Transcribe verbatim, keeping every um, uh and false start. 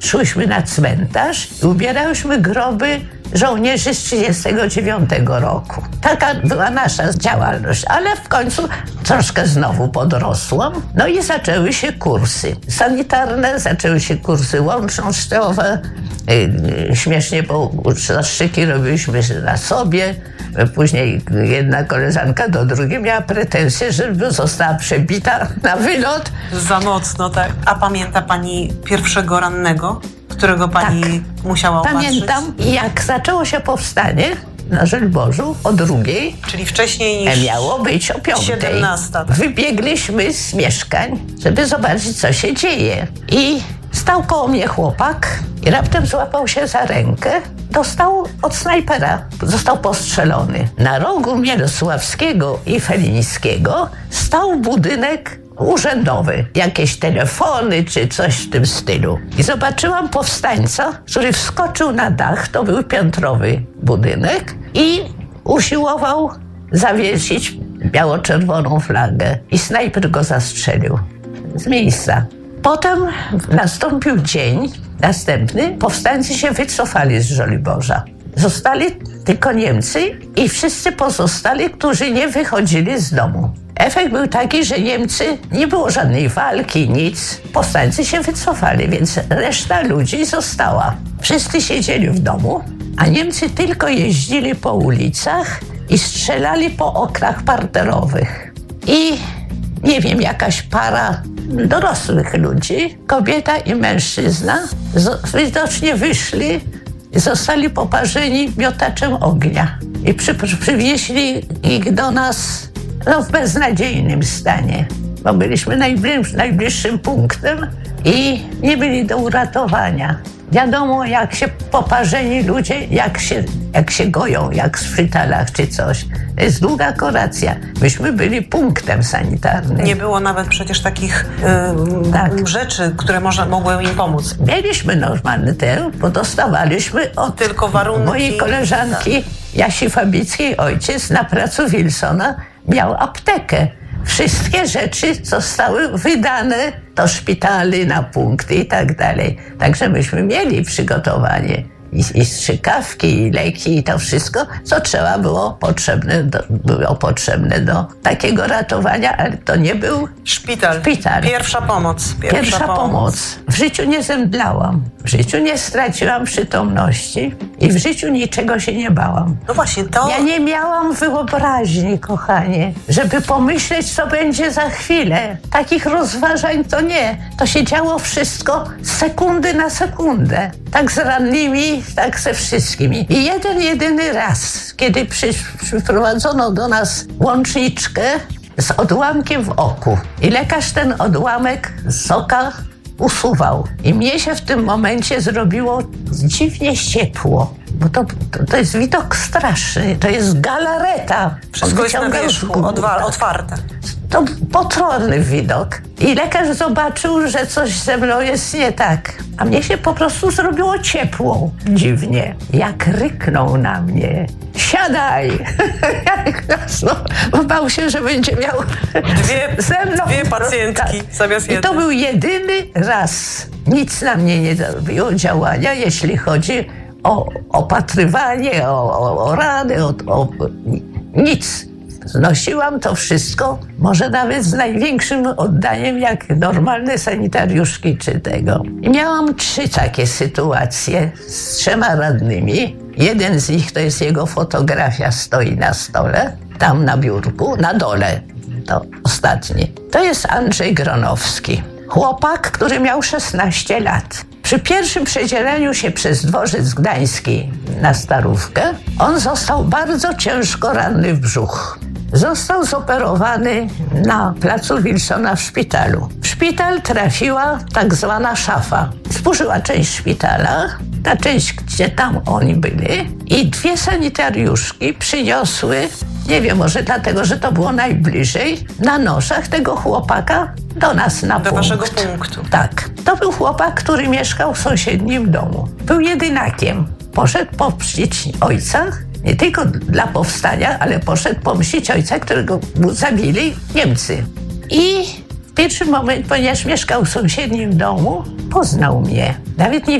szłyśmy na cmentarz i ubierałyśmy groby żołnierzy z trzydziestego dziewiątego roku. Taka była nasza działalność, ale w końcu troszkę znowu podrosłam. No i zaczęły się kursy sanitarne, zaczęły się kursy łącznościowe. Yy, śmiesznie, bo zastrzyki robiliśmy na sobie. Później jedna koleżanka do drugiej miała pretensje, że została przebita na wylot. Za mocno, tak. A pamięta pani pierwszego rannego, którego pani tak. musiała opatrzyć? Pamiętam, jak zaczęło się powstanie na Żoliborzu o drugiej. Czyli wcześniej niż miało być o piątej. siedemnasta. Tak. Wybiegliśmy z mieszkań, żeby zobaczyć, co się dzieje. I stał koło mnie chłopak i raptem złapał się za rękę. Dostał od snajpera. Został postrzelony. Na rogu Mielosławskiego i Felińskiego stał budynek urzędowy. Jakieś telefony czy coś w tym stylu. I zobaczyłam powstańca, który wskoczył na dach. To był piętrowy budynek i usiłował zawiesić biało-czerwoną flagę. I snajper go zastrzelił z miejsca. Potem nastąpił dzień następny. Powstańcy się wycofali z Żoliborza. Zostali tylko Niemcy i wszyscy pozostali, którzy nie wychodzili z domu. Efekt był taki, że Niemcy, nie było żadnej walki, nic. Powstańcy się wycofali, więc reszta ludzi została. Wszyscy siedzieli w domu, a Niemcy tylko jeździli po ulicach i strzelali po oknach parterowych. I nie wiem, jakaś para dorosłych ludzi, kobieta i mężczyzna, widocznie wyszli i zostali poparzeni miotaczem ognia. I przy, przywieźli ich do nas no, w beznadziejnym stanie, bo byliśmy najbliż, najbliższym punktem i nie byli do uratowania. Wiadomo, jak się poparzeni ludzie, jak się, jak się goją, jak w szpitalach czy coś. To jest długa kuracja. Myśmy byli punktem sanitarnym. Nie było nawet przecież takich yy, tak. rzeczy, które można, mogły im pomóc. Mieliśmy normalny ten, bo dostawaliśmy od Tylko warunki. Mojej koleżanki tak. Jasi Fabickiej ojciec na placu Wilsona miał aptekę. Wszystkie rzeczy zostały wydane do szpitali, na punkty i tak dalej. Także myśmy mieli przygotowanie i, i strzykawki, i leki, i to wszystko, co trzeba było potrzebne do, było potrzebne do takiego ratowania, ale to nie był szpital. szpital. Pierwsza pomoc. Pierwsza, Pierwsza pomoc. pomoc. W życiu nie zemdlałam. W życiu nie straciłam przytomności i w życiu niczego się nie bałam. No właśnie, to... Ja nie miałam wyobraźni, kochanie, żeby pomyśleć, co będzie za chwilę. Takich rozważań to nie. To się działo wszystko z sekundy na sekundę. Tak z rannymi, tak ze wszystkimi. I jeden, jedyny raz, kiedy przy, przyprowadzono do nas łączniczkę z odłamkiem w oku. I lekarz ten odłamek z oka usuwał. I mnie się w tym momencie zrobiło dziwnie ciepło. Bo to, to, to jest widok straszny. To jest galareta. Wszystko jest na wierzchu, otwarte. To potworny widok. I lekarz zobaczył, że coś ze mną jest nie tak. A mnie się po prostu zrobiło ciepło. Dziwnie. Jak ryknął na mnie. Siadaj! Bo bał się, że będzie miał dwie, ze mną. Dwie pacjentki tak. zamiast jednej. I to był jedyny raz. Nic na mnie nie zrobiło działania, jeśli chodzi o opatrywanie, o, o, o rany, o, o nic. Znosiłam to wszystko, może nawet z największym oddaniem, jak normalne sanitariuszki czy tego. I miałam trzy takie sytuacje z trzema radnymi. Jeden z nich to jest jego fotografia, stoi na stole, tam na biurku, na dole. To ostatni. To jest Andrzej Gronowski. Chłopak, który miał szesnaście lat. Przy pierwszym przedzieleniu się przez dworzec gdański na Starówkę, on został bardzo ciężko ranny w brzuch. Został zoperowany na placu Wilsona w szpitalu. W szpital trafiła tak zwana szafa. Zburzyła część szpitala, ta część, gdzie tam oni byli, i dwie sanitariuszki przyniosły, nie wiem, może dlatego, że to było najbliżej, na noszach tego chłopaka do nas na do punkt. waszego punktu. Tak. To był chłopak, który mieszkał w sąsiednim domu. Był jedynakiem. Poszedł pomścić ojca, nie tylko dla powstania, ale poszedł pomścić ojca, którego zabili Niemcy. I w pierwszym momencie, ponieważ mieszkał w sąsiednim domu, poznał mnie. Nawet nie